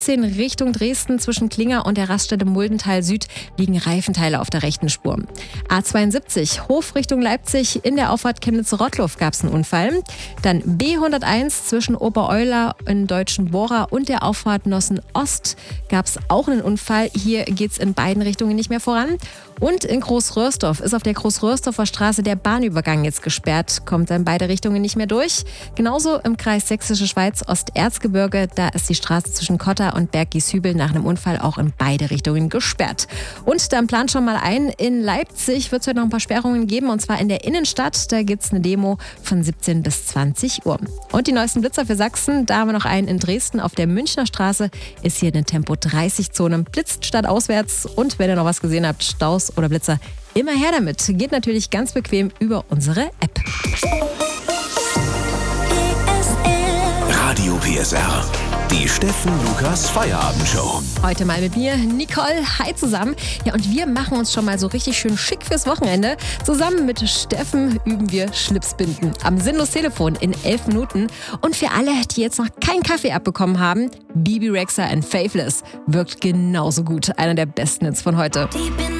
A18 Richtung Dresden zwischen Klinger und der Raststätte Muldental Süd liegen Reifenteile auf der rechten Spur. A72 Hof Richtung Leipzig in der Auffahrt Chemnitz-Rottluff gab es einen Unfall. Dann B101 zwischen Obereuler in Deutschen Bohrer und der Auffahrt Nossen Ost gab es auch einen Unfall. Hier geht es in beiden Richtungen nicht mehr voran. Und in Großröhrsdorf ist auf der Großröhrsdorfer Straße der Bahnübergang jetzt gesperrt, kommt in beide Richtungen nicht mehr durch. Genauso im Kreis Sächsische Schweiz Osterzgebirge, da ist die Straße zwischen Kotter und Berg-Gieshübel nach einem Unfall auch in beide Richtungen gesperrt. Und dann plant schon mal ein, in Leipzig wird es heute noch ein paar Sperrungen geben, und zwar in der Innenstadt. Da gibt es eine Demo von 17 bis 20 Uhr. Und die neuesten Blitzer für Sachsen, da haben wir noch einen in Dresden. Auf der Münchner Straße ist hier eine Tempo-30-Zone. Blitzt stadtauswärts, und wenn ihr noch was gesehen habt, Staus oder Blitzer, immer her damit. Geht natürlich ganz bequem über unsere App. Radio PSR. Die Steffen Lukas Feierabendshow. Heute mal mit mir, Nicole. Hi zusammen. Ja, und wir machen uns schon mal so richtig schön schick fürs Wochenende. Zusammen mit Steffen üben wir Schlipsbinden am Sinnlos Telefon in 11 Minuten. Und für alle, die jetzt noch keinen Kaffee abbekommen haben, Bebe Rexha and Faithless wirkt genauso gut. Einer der besten Hits von heute.